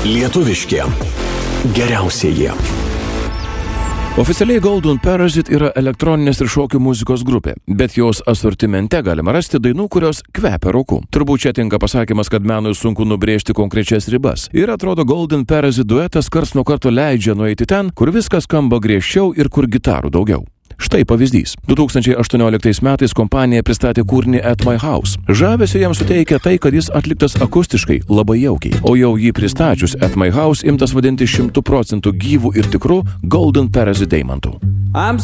Lietuviški. Geriausieji. Oficialiai Golden Parasite yra elektroninės ir šokių muzikos grupė, bet jos asortimente galima rasti dainų, kurios kvepia roku. Turbūt čia tinka pasakymas, kad menui sunku nubrėžti konkrečias ribas. Ir atrodo, Golden Parasite duetas karts nuo karto leidžia nueiti ten, kur viskas skamba griežčiau ir kur gitarų daugiau. Štai pavyzdys. 2018 metais kompanija pristatė kūrinį At My House. Žavesio jam suteikia tai, kad jis atliktas akustiškai, labai jaukiai. O jau jį pristačius At My House imtas vadinti 100% gyvų ir tikrų Golden Parasite deimantų.